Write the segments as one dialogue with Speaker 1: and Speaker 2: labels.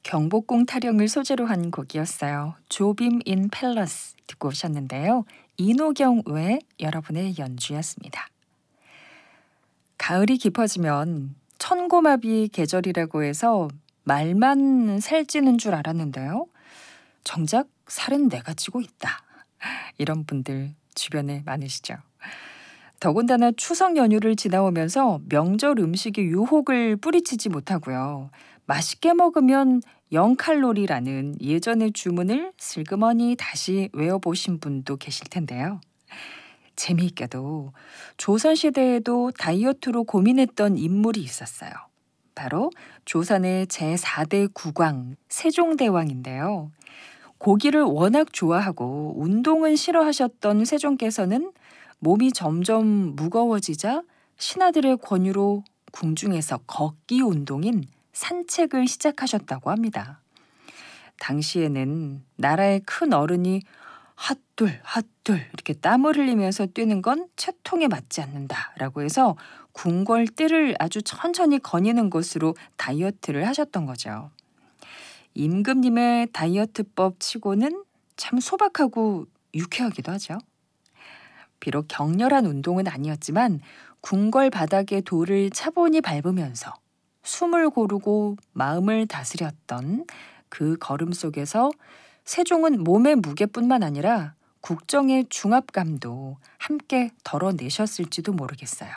Speaker 1: 경복궁 타령을 소재로 한 곡이었어요. 조빔 인 팰러스 듣고 오셨는데요. 이노경 외 여러분의 연주였습니다. 가을이 깊어지면 천고마비 계절이라고 해서 말만 살찌는 줄 알았는데요. 정작 살은 내가 찌고 있다. 이런 분들 주변에 많으시죠. 더군다나 추석 연휴를 지나오면서 명절 음식의 유혹을 뿌리치지 못하고요. 맛있게 먹으면 0칼로리라는 예전의 주문을 슬그머니 다시 외워보신 분도 계실 텐데요. 재미있게도 조선시대에도 다이어트로 고민했던 인물이 있었어요. 바로 조선의 제4대 국왕 세종대왕인데요. 고기를 워낙 좋아하고 운동은 싫어하셨던 세종께서는 몸이 점점 무거워지자 신하들의 권유로 궁중에서 걷기 운동인 산책을 시작하셨다고 합니다. 당시에는 나라의 큰 어른이 핫둘 핫둘 이렇게 땀을 흘리면서 뛰는 건 채통에 맞지 않는다라고 해서 궁궐 뜰을 아주 천천히 거니는 것으로 다이어트를 하셨던 거죠. 임금님의 다이어트법 치고는 참 소박하고 유쾌하기도 하죠. 비록 격렬한 운동은 아니었지만 궁궐 바닥에 돌을 차분히 밟으면서 숨을 고르고 마음을 다스렸던 그 걸음 속에서 세종은 몸의 무게뿐만 아니라 국정의 중압감도 함께 덜어내셨을지도 모르겠어요.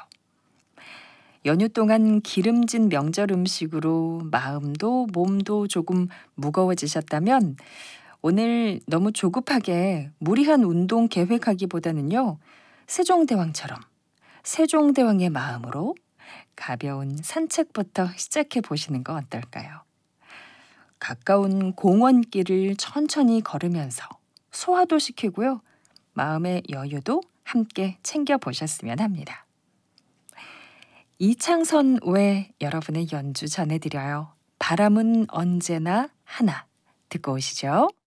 Speaker 1: 연휴 동안 기름진 명절 음식으로 마음도 몸도 조금 무거워지셨다면 오늘 너무 조급하게 무리한 운동 계획하기보다는요. 세종대왕처럼 세종대왕의 마음으로 가벼운 산책부터 시작해 보시는 거 어떨까요? 가까운 공원길을 천천히 걸으면서 소화도 시키고요. 마음의 여유도 함께 챙겨보셨으면 합니다. 이창선 외 여러분의 연주 전해드려요. 바람은 언제나 하나 듣고 오시죠.